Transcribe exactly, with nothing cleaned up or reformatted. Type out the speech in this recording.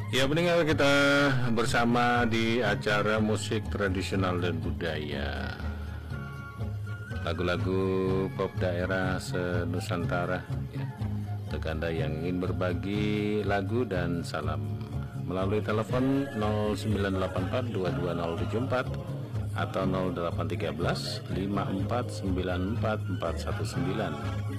Ya, pendengar, kita bersama di acara musik tradisional dan budaya, lagu-lagu pop daerah se-Nusantara ya. Untuk Anda yang ingin berbagi lagu dan salam melalui telepon nol sembilan delapan empat dua dua nol tujuh empat atau nol delapan tiga belas lima empat sembilan empat empat satu sembilan.